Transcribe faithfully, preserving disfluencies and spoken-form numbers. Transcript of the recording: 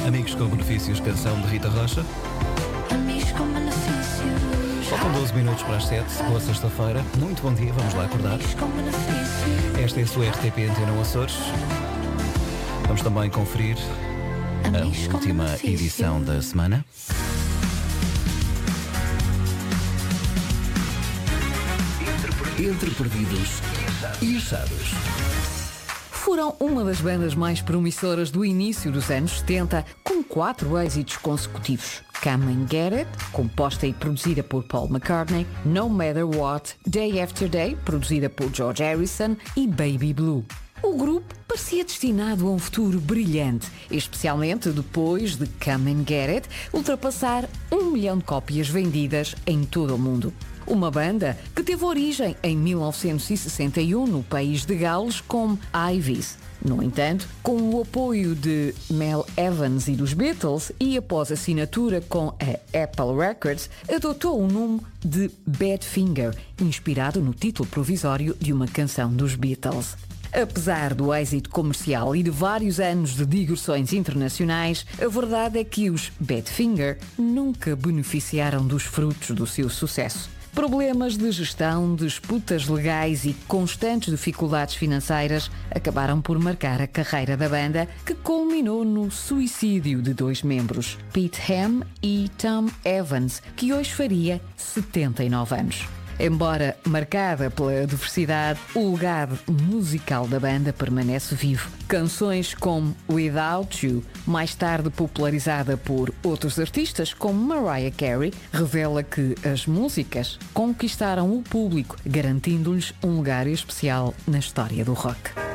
Amigos com benefícios, canção de Rita Rocha. Amigos com benefícios. Faltam doze minutos para as sete, boa sexta-feira. Muito bom dia, vamos lá acordar. Amigos com benefícios. Esta é a sua R T P Antena Açores. Vamos também conferir Amigos a com última benefícios. edição da semana. Entre perdidos e achados. Foram uma das bandas mais promissoras do início dos anos setenta, com quatro êxitos consecutivos. Come and Get It, composta e produzida por Paul McCartney, No Matter What, Day After Day, produzida por George Harrison, e Baby Blue. O grupo parecia destinado a um futuro brilhante, especialmente depois de Come and Get It ultrapassar um milhão de cópias vendidas em todo o mundo. Uma banda que teve origem em mil novecentos e sessenta e um no país de Gales como Ivies. No entanto, com o apoio de Mel Evans e dos Beatles e após assinatura com a Apple Records, adotou o nome de Badfinger, inspirado no título provisório de uma canção dos Beatles. Apesar do êxito comercial e de vários anos de digressões internacionais, a verdade é que os Badfinger nunca beneficiaram dos frutos do seu sucesso. Problemas de gestão, disputas legais e constantes dificuldades financeiras acabaram por marcar a carreira da banda, que culminou no suicídio de dois membros, Pete Ham e Tom Evans, que hoje faria setenta e nove anos. Embora marcada pela diversidade, o legado musical da banda permanece vivo. Canções como Without You, mais tarde popularizada por outros artistas como Mariah Carey, revela que as músicas conquistaram o público, garantindo-lhes um lugar especial na história do rock.